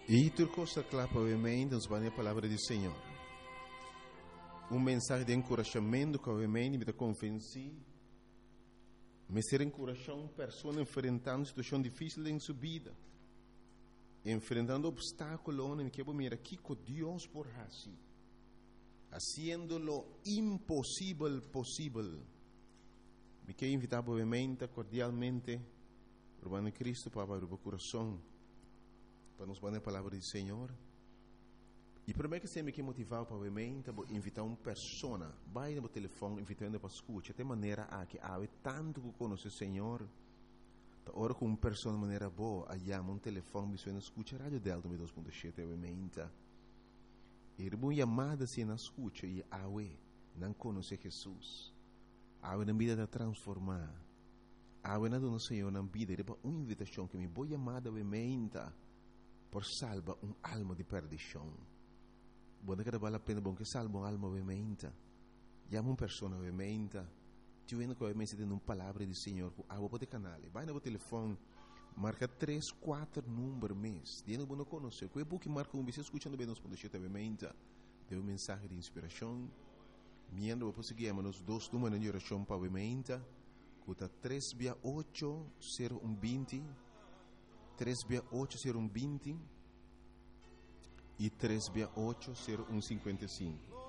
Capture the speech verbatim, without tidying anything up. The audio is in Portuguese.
E tu costa clapa obviamente nos vai a palavra do Senhor. Um mensagem de encorajamento que obviamente me convenci, me ser encorajando uma pessoa enfrentando uma situação difícil em sua vida, enfrentando obstáculos, me quero mirar aqui com Deus por assim, haciendo lo impossível possível. Me quero invitar obviamente cordialmente, Urbano Cristo para abrir o coração, para nos dar a palavra do Senhor. E primeiro que você me quer motivar para obviamente invitar uma pessoa, vai no telefone invitando para escutar, de maneira a que há tanto que conhece o Senhor, ora com uma pessoa de maneira boa, aí há um telefone, me suena escuta a rádio Delta dois ponto sete obviamente. E uma chamada se na escuta e há não conhece Jesus, há na vida de transformar, há na do Senhor na vida, é uma invitação que me vou chamada obviamente por salvar uma alma de perdição. Buona che vale la pena bom che salva un'alma ovviamente. Chiama una persona ovviamente. Ti vedo che ovviamente siete in una parola del Signore. Ah, vuoi poter canale. Vai nel telefono. Marca tre quattro numeri mes. Di non conosce. Quei buchi marca un bisogno. Ascoltando bene, non spunto ovviamente. Deve un messaggio di ispirazione. Miendo, poi seguiamo nos dos numeri di orazione ovviamente. Cuta tre otto zero uno venti. tre otto zero uno venti. E três oito zero um cinquenta e cinco.